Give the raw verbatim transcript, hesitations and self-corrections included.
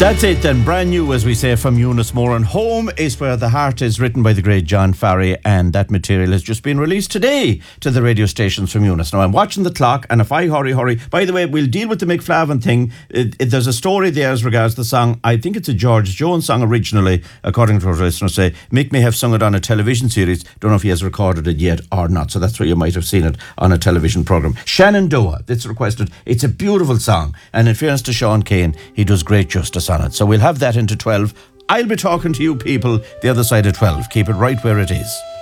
That's it then, brand new, as we say, from Eunice Moore. And Home is Where the Heart is, written by the great John Farry, and that material has just been released today to the radio stations from Eunice. Now, I'm watching the clock, and if I hurry, hurry... By the way, we'll deal with the Mick Flavin thing. It, it, there's a story there as regards the song. I think it's a George Jones song originally, according to what listeners say. Mick may have sung it on a television series. Don't know if he has recorded it yet or not, so that's where you might have seen it on a television programme. Shenandoah, that's requested. It's a beautiful song, and in fairness to Sean Kane, he does great justice on it. So we'll have that into twelve. I'll be talking to you people the other side of twelve. Keep it right where it is.